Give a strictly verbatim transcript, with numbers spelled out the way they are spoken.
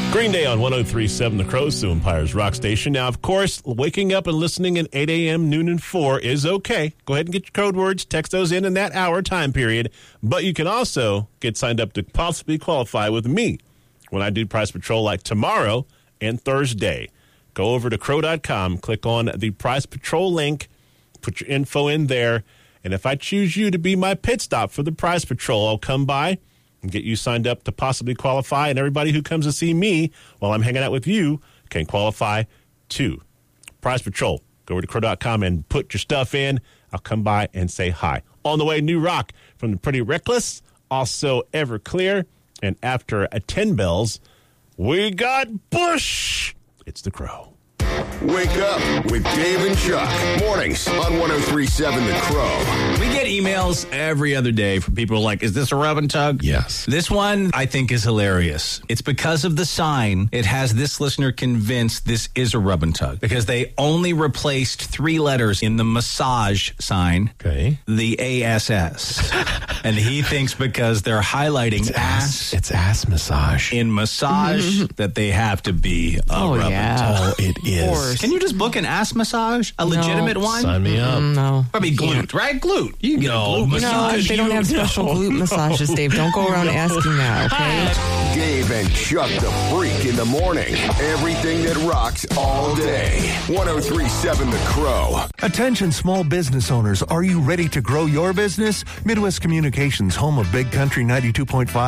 Green Day on one oh three point seven The Crow, Sioux Empire's rock station. Now, of course, waking up and listening at eight a.m., noon, and four is okay. Go ahead and get your code words. Text those in in that hour time period. But you can also get signed up to possibly qualify with me when I do Price Patrol like tomorrow and Thursday. Go over to crow dot com, click on the Price Patrol link, put your info in there, and if I choose you to be my pit stop for the Price Patrol, I'll come by and get you signed up to possibly qualify, and everybody who comes to see me while I'm hanging out with you can qualify too. Price Patrol. Go over to crow dot com and put your stuff in. I'll come by and say hi. On the way, new rock from the Pretty Reckless, also Everclear, and after a ten bells, we got Bush. It's the Crow. Wake up with Dave and Chuck. Mornings on one oh three point seven The Crow. We get emails every other day from people like, is this a rub and tug? Yes. This one I think is hilarious. It's because of the sign. It has this listener convinced this is a rub and tug because they only replaced three letters in the massage sign. Okay. The A S S. And he thinks because they're highlighting It's ass, ass. It's ass massage. in massage that they have to be a Oh, rub yeah. and tug. Oh, it is. course. Can you just book an ass massage? A legitimate one? Sign me up. Mm, no. Probably glute, right? Glute. You can get No, a glute No, massage. they don't have special glute massages, Dave. Don't go around asking that, okay? Dave and Chuck the Freak in the morning. Everything that rocks all day. one oh three point seven The Crow. Attention small business owners, are you ready to grow your business? Midwest Communications, home of Big Country ninety-two point five.